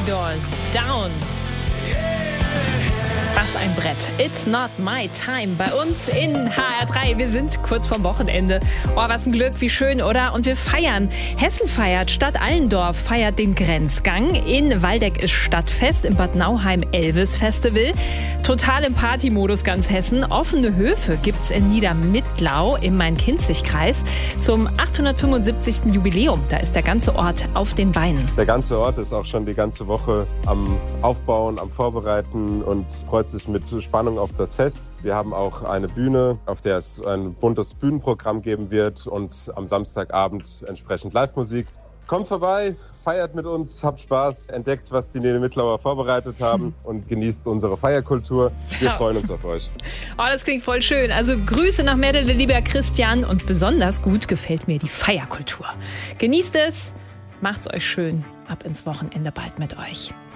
Three Doors Down. Was ein Brett. It's not my time. Bei uns in HR3. Wir sind kurz vorm Wochenende. Oh, was ein Glück, wie schön, oder? Und wir feiern. Hessen feiert. Stadt Allendorf feiert den Grenzgang. In Waldeck ist Stadtfest. In Bad Nauheim Elvis Festival. Total im Partymodus ganz Hessen. Offene Höfe gibt's in Niedermittlau im Main-Kinzig-Kreis. Zum 875. Jubiläum. Da ist der ganze Ort auf den Beinen. Der ganze Ort ist auch schon die ganze Woche am Aufbauen, am Vorbereiten und freut sich mit Spannung auf das Fest. Wir haben auch eine Bühne, auf der es ein buntes Bühnenprogramm geben wird und am Samstagabend entsprechend Live-Musik. Kommt vorbei, feiert mit uns, habt Spaß, entdeckt, was die Niedermittlauer vorbereitet haben und genießt unsere Feierkultur. Wir freuen uns auf euch. Oh, das klingt voll schön. Also Grüße nach Mädele, lieber Christian. Und besonders gut gefällt mir die Feierkultur. Genießt es, macht's euch schön. Ab ins Wochenende bald mit euch.